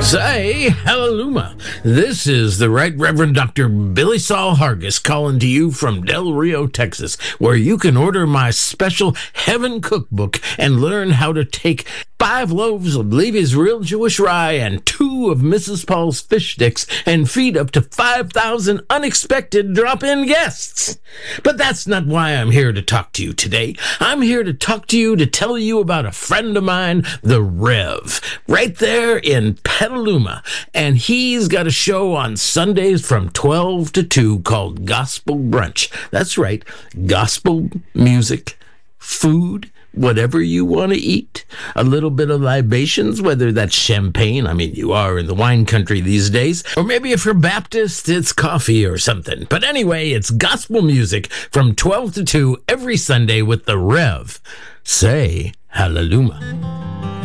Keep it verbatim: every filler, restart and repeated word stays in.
Say, hallelujah. This is the Right Reverend Doctor Billy Saul Hargis calling to you from Del Rio, Texas, where you can order my special Heaven Cookbook and learn how to take five loaves of Levy's Real Jewish Rye and two of Missus Paul's fish sticks and feed up to five thousand unexpected drop-in guests. But that's not why I'm here to talk to you today. I'm here to talk to you to tell you about a friend of mine, the Rev, right there in Petaluma. And he's got a show on Sundays from twelve to two called Gospel Brunch. That's right, gospel music, food, whatever you want to eat, a little bit of libations, whether that's champagne, I mean, you are in the wine country these days, or maybe if you're Baptist, it's coffee or something. But anyway, it's gospel music from twelve to two every Sunday with the Rev. Say hallelujah.